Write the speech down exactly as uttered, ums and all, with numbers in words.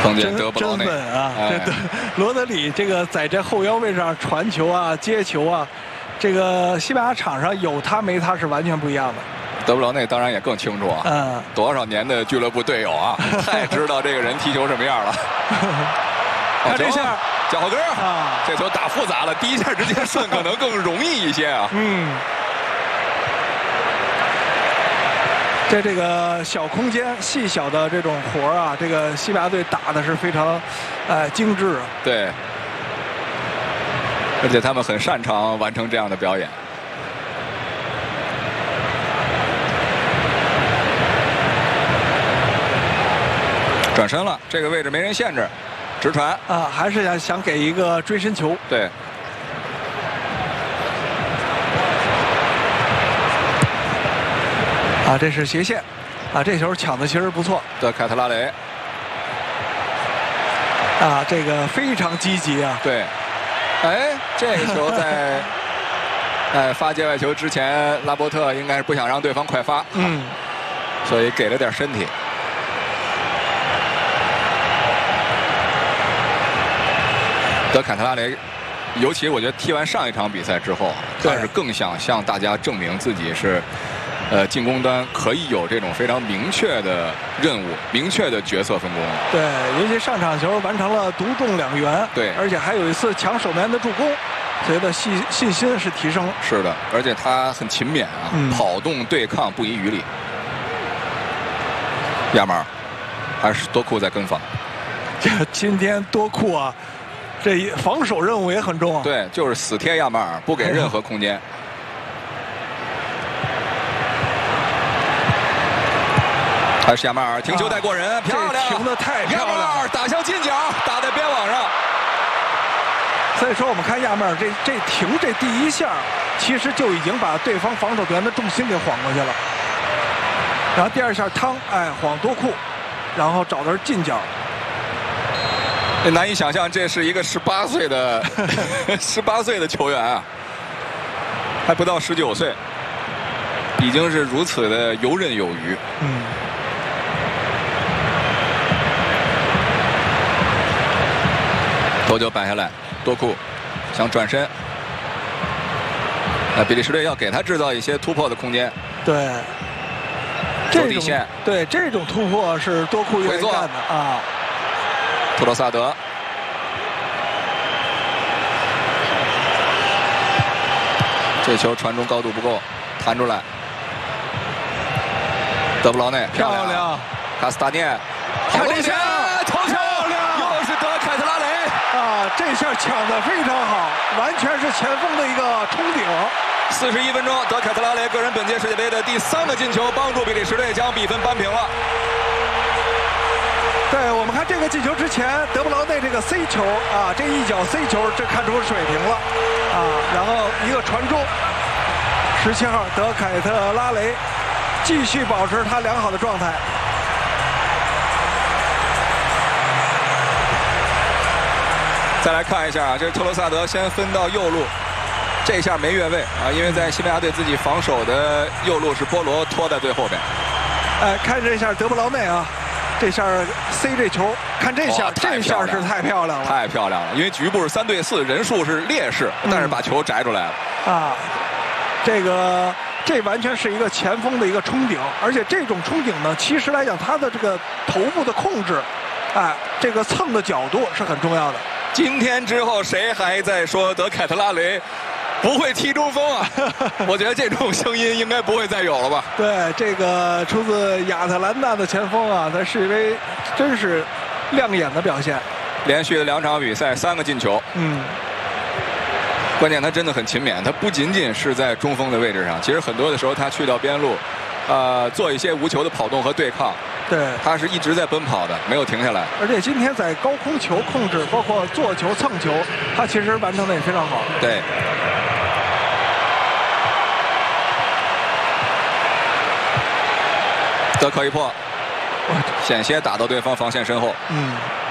碰见德布劳内啊，哎、这罗德里这个在这后腰位上传球啊、接球啊，这个西班牙场上有他没他是完全不一样的。 德布劳内当然也更清楚啊， 嗯， 多少年的俱乐部队友啊，太知道这个人踢球什么样了。 看这下， 脚后跟啊，这球打复杂了，第一下直接顺可能更容易一些啊。 嗯。在这个小空间、细小的这种活儿啊，这个西班牙队打的是非常，呃，精致。 对，而且他们很擅长完成这样的表演。转身了，这个位置没人限制，直传啊，还是想想给一个追身球。 对。 啊，这是斜线，啊，这球抢的其实不错。 德凯特拉雷， 啊，这个非常积极啊。 对，哎，这个球在，哎发界外球之前，拉波特应该是不想让对方快发， 嗯， 所以给了点身体。德凯特拉雷，尤其我觉得踢完上一场比赛之后，他是更想向大家证明自己是。呃，进攻端可以有这种非常明确的任务、明确的角色分工。 对，尤其上场球完成了独中两元， 对， 而且还有一次抢守门员的助攻，觉得信信心是提升。 是的，而且他很勤勉啊，嗯、跑动对抗不遗余力。亚马尔还是多库在跟防。 今天多库啊，这防守任务也很重啊。 对，就是死贴亚马尔，不给任何空间。还是亚马尔停球带过人，啊、漂亮， 停的太漂亮， 亚马尔打向近角，打在边网上。 所以说，我们看亚马尔这这停这第一下，其实就已经把对方防守队员的重心给晃过去了。然后第二下汤，哎，晃多库，然后找的是近角。 难以想象，这是一个十八岁的十八岁的球员啊，还不到十九岁，已经是如此的游刃有余。 嗯。 头球摆下来，多库想转身，那比利时队要给他制造一些突破的空间。 对， 走底线， 对这种突破是多库愿意干的啊。 特罗萨德，这球传中高度不够，弹出来。德布劳内漂亮， 卡斯塔涅， 看这下头球。 啊，这下抢得非常好，完全是前锋的一个冲顶。 四十一分钟，德凯特拉雷个人本届世界杯的第三个进球，帮助比利时队将比分扳平了。 对，我们看这个进球之前，德布劳内这个 C 球啊，这一脚 C 球，这看出水平了啊。然后一个传中，十七号德凯特拉雷继续保持他良好的状态。 再来看一下啊，这是特罗萨德先分到右路，这下没越位啊，因为在西班牙队自己防守的右路是波罗拖在最后边。 哎，看这下德布劳内啊，这下 C 这球，看这下，哦、这下是太漂亮了， 太漂亮了，因为局部是三对四，人数是劣势，但是把球摘出来了。 嗯、啊，这个这完全是一个前锋的一个冲顶，而且这种冲顶呢，其实来讲他的这个头部的控制，哎，这个蹭的角度是很重要的。 今天之后，谁还在说德凯特拉雷不会踢中锋啊？我觉得这种声音应该不会再有了吧？ 对，这个出自亚特兰大的前锋啊，在世界杯真是亮眼的表现。 连续的两场比赛，三个进球。 嗯， 关键他真的很勤勉，他不仅仅是在中锋的位置上，其实很多的时候他去到边路，呃，做一些无球的跑动和对抗。 对， 他是一直在奔跑的，没有停下来。 而且今天在高空球控制，包括做球、蹭球，他其实完成的也非常好。 对。德科一破，险些打到对方防线身后。 嗯。